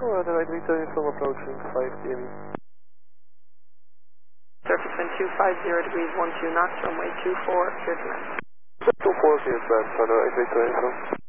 the right Victor Info approaching 5 DME. Surface wind 250 degrees, 12 knots, runway 24, clear to land. 24, clear to land, the right Victor Info.